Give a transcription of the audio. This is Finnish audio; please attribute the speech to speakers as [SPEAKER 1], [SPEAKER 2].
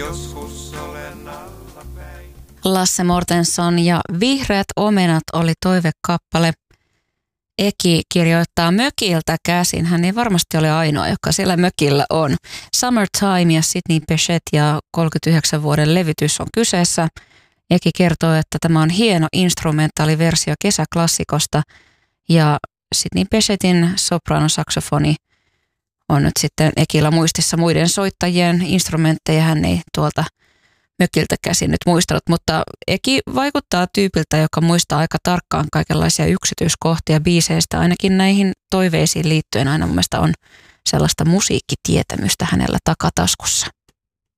[SPEAKER 1] joskus olen allapäin.
[SPEAKER 2] Lasse Mortenson ja Vihreät omenat oli toivekappale. Eki kirjoittaa mökiltä käsin. Hän ei varmasti ole ainoa, joka siellä mökillä on. Summertime ja Sidney Bechet ja 39 vuoden levytys on kyseessä. Eki kertoo, että tämä on hieno instrumentaaliversio kesäklassikosta ja Sidney Bechetin sopraanosaksofoni on nyt sitten Ekillä muistissa muiden soittajien instrumentteja. Hän ei tuolta mökiltä käsin nyt muistanut, mutta Eki vaikuttaa tyypiltä, joka muistaa aika tarkkaan kaikenlaisia yksityiskohtia biiseistä. Ainakin näihin toiveisiin liittyen aina mun mielestä on sellaista musiikkitietämystä hänellä takataskussa.